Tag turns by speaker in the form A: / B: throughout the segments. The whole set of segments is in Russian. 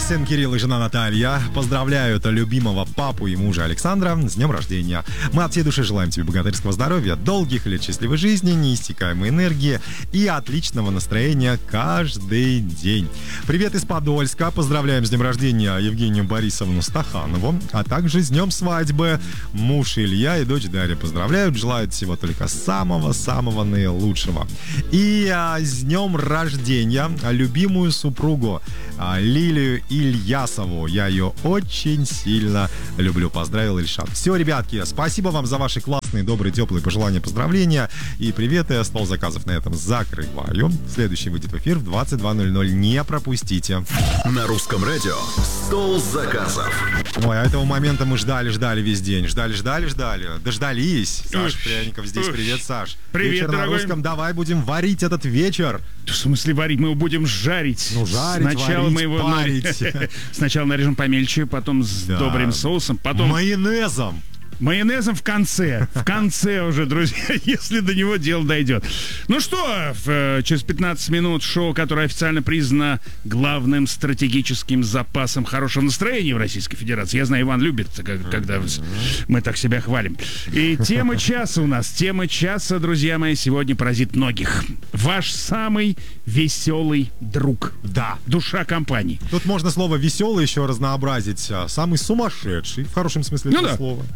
A: сын Кирилл и жена Наталья поздравляют любимого папу и мужа Александра с днем рождения. Мы от всей души желаем тебе богатырского здоровья, долгих лет счастливой жизни, неиссякаемой энергии и отличного настроения каждый день. Привет из Подольска. Поздравляем с днем рождения Евгению Борисовну Стаханову, а также с днем свадьбы. Муж Илья и дочь Дарья поздравляют, желают всего только самого-самого наилучшего. И с днем рождения любимую супругу Лилию Ильясову. Я ее очень сильно люблю. Поздравил Ильшат. Все, ребятки, спасибо вам за ваши классные, добрые, теплые пожелания, поздравления и приветы. Стол заказов на этом закрываю. Следующий выйдет в эфир в 22:00. Не пропустите.
B: На русском радио «Стол заказов».
A: Ой, а этого момента мы ждали весь день. Ждали. Дождались. Саша Пряников здесь. Привет, Саш.
C: Привет,
A: вечер
C: дорогой.
A: на русском. Давай будем варить этот вечер.
C: В смысле варить? Мы его будем жарить.
A: Ну, жарить,
C: сначала
A: варить,
C: мы его
A: парить.
C: Сначала нарежем помельче, потом с добрым соусом, потом
A: майонезом.
C: майонезом в конце. В конце уже, друзья, если до него дело дойдет. Ну что, через 15 минут шоу, которое официально признано главным стратегическим запасом хорошего настроения в Российской Федерации. Я знаю, Иван любит, когда мы так себя хвалим. И тема часа у нас. Тема часа, друзья мои, сегодня поразит многих. Ваш самый веселый друг.
A: Да.
C: Душа компании.
A: Тут можно слово «веселый» еще разнообразить. Самый сумасшедший, в хорошем смысле этого слова.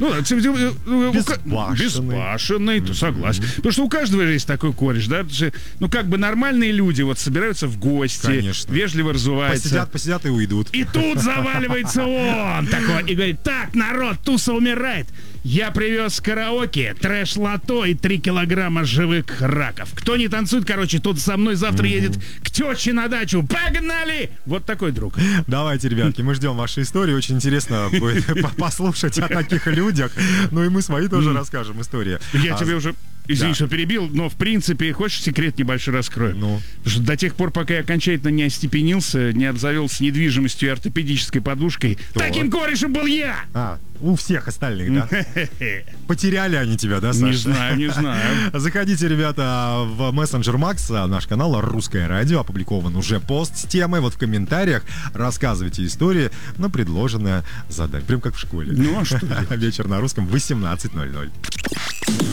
C: Безбашенный, то согласен. Потому что у каждого же есть такой кореш, да? Ну, как бы нормальные люди вот собираются в гости,
A: конечно,
C: вежливо разуваются.
A: Посидят и уйдут.
C: И тут заваливается он такой и говорит: так, народ, туса умирает. Я привез караоке, трэш-лото и 3 килограмма живых раков. Кто не танцует, короче, тот со мной завтра едет к тёче на дачу. Погнали! Вот такой друг.
A: Давайте, ребятки, мы ждем вашей истории. Очень интересно будет послушать о таких людях. Ну и мы свои тоже расскажем истории.
C: Я тебе уже... Извини, что перебил, но в принципе, хочешь секрет небольшой раскрою?
A: Ну.
C: Потому что до тех пор, пока я окончательно не остепенился, не обзавелся недвижимостью и ортопедической подушкой, таким корешем был я!
A: У всех остальных, да? Потеряли они тебя, да, Саша?
C: Не знаю.
A: Заходите, ребята, в мессенджер Макс, наш канал «Русское радио». Опубликован уже пост с темой. Вот в комментариях рассказывайте истории на предложенное задание. Прям как в школе.
C: Ну, а что?
A: Вечер на русском в 18:00.